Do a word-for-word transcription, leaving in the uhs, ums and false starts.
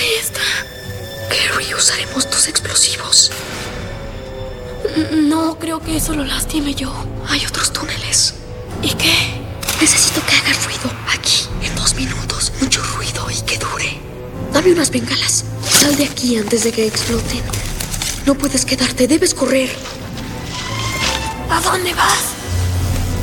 Ahí está. Carrie, usaremos tus explosivos. No creo que eso lo lastime yo. Hay otros túneles. ¿Y qué? Necesito que hagas ruido aquí, en dos minutos. Mucho ruido y que dure. Dame unas bengalas. Sal de aquí antes de que exploten. No puedes quedarte, debes correr. ¿A dónde vas?